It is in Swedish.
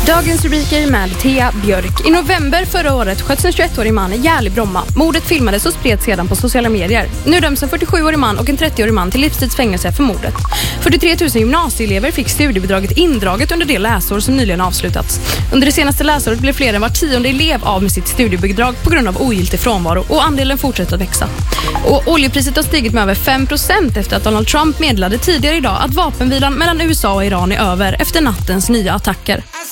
Dagens rubriker med Thea Björk. I november förra året sköts en 21-årig man ihjäl i Bromma. Mordet filmades och spreds sedan på sociala medier. Nu döms en 47-årig man och en 30-årig man till livstidsfängelse för mordet. 43 000 gymnasieelever fick studiebidraget indraget under det läsår som nyligen avslutats. Under det senaste läsåret blev fler än var 10:e elev av med sitt studiebidrag på grund av ogiltig frånvaro och andelen fortsätter att växa. Och oljepriset har stigit med över 5% efter att Donald Trump meddelade tidigare idag att vapenvilan mellan USA och Iran är över efter nattens nya attacker.